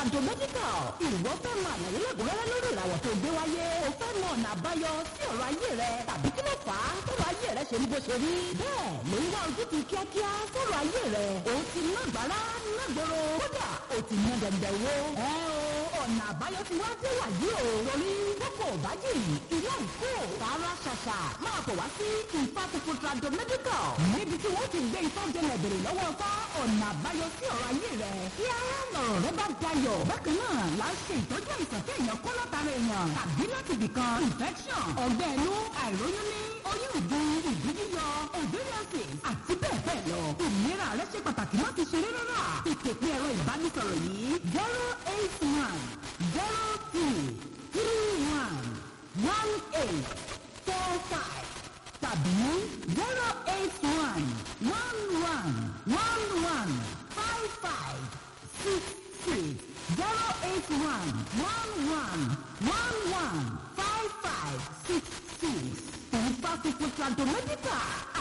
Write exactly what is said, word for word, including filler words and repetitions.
Tradomedical. Ìwọ fẹ́ mọ àlàyé lẹ́kùnrẹ́rẹ́ lórí ìràwọ̀ tó gbé wáyé. O fẹ́ mọ ọ̀nà àbáyọ sí ọ̀rọ̀ ayé rẹ tàbí kí ló fà á tọ́rọ̀ ayé rẹ ṣe ní bó ṣe rí. Bẹ́ẹ̀ ló ń wá ojútùú kíákíá sọ̀rọ̀ ayé rẹ. O ti ná gbàrà ná gbòòrò. Kódà o ti ná dẹ̀ndẹ̀ wo. Ẹ o ọ̀nà àbáyọ ti wá dé wàyí o. Torí kókò bájì ilé ìkó tààrà ṣàṣà máa bọ̀ wá sí ìfàkùkù Tradomedical. Níbi tí wọ́n ti gbé ìtọ́jẹlẹ̀ bèrè lọ́wọ́ ọkọ ọ̀nà àbáyọ sí ọ̀rọ̀ ayé rẹ. Kí ara lọ̀rọ̀ rẹ bá dayọ̀. Bákan náà la ń ṣe ìtọ́jú àìsàn tí èèyàn kó látara èèyàn tàbí láti ibìkan. Infection, ọgbẹ́ inú, àìróyún ní, oyún ìdun, ìdí yíyọ, ovarian àti bẹ́ẹ̀ bẹ́ẹ̀ lọ. Ìlera rẹ ṣe pàtàkì láti ṣeré rárá. Ìpèpè ẹ̀rọ ìbánisọ̀rọ̀ yìí zero eight one zero two three one one eight four five tàbí zero eight one one one one one five five six six zero eight one one one one one five five six six. Ìfàkùkù Tradomedical.